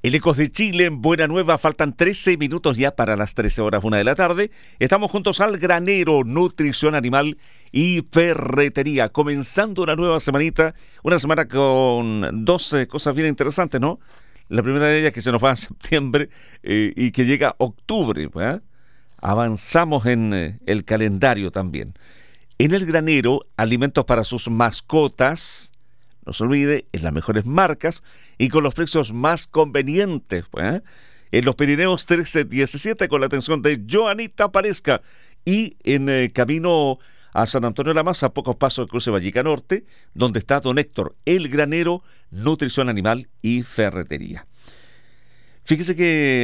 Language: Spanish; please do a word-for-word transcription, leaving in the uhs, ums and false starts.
El Ecos de Chile en Buena Nueva, faltan trece minutos ya para las trece horas, una de la tarde. Estamos juntos al granero, nutrición animal y ferretería, comenzando una nueva semanita, una semana con doce cosas bien interesantes, ¿no? La primera de ellas que se nos va a septiembre eh, y que llega octubre, ¿eh? Avanzamos en eh, el calendario también. En el granero, alimentos para sus mascotas. No se olvide, en las mejores marcas y con los precios más convenientes. ¿eh? En los Pirineos trece diecisiete con la atención de Joanita Paresca y en eh, camino a San Antonio de la Maza, a pocos pasos del cruce Vallica Norte, donde está Don Héctor, el granero, nutrición animal y ferretería. Fíjese que